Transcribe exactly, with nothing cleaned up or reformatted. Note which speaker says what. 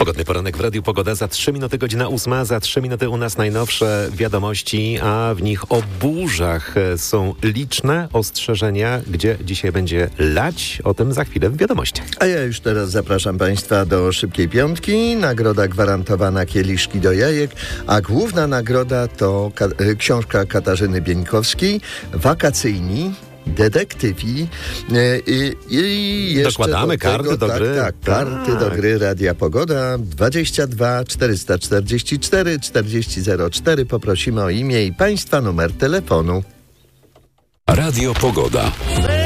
Speaker 1: Pogodny poranek w Radiu Pogoda. Za trzy minuty godzina ósma, za trzy minuty u nas najnowsze wiadomości, a w nich o burzach. Są liczne ostrzeżenia, gdzie dzisiaj będzie lać. O tym za chwilę w wiadomościach.
Speaker 2: A ja już teraz zapraszam Państwa do Szybkiej Piątki. Nagroda gwarantowana kieliszki do jajek, a główna nagroda to ka- książka Katarzyny Bieńkowskiej Wakacyjni detektywi i, i jeszcze
Speaker 1: dokładamy
Speaker 2: do tego,
Speaker 1: karty do
Speaker 2: tak,
Speaker 1: gry.
Speaker 2: Tak, karty
Speaker 1: tak.
Speaker 2: do gry Radia Pogoda dwadzieścia dwa czterysta czterdzieści cztery czterdzieści zero cztery. Poprosimy o imię i Państwa numer telefonu.
Speaker 3: Radio Pogoda.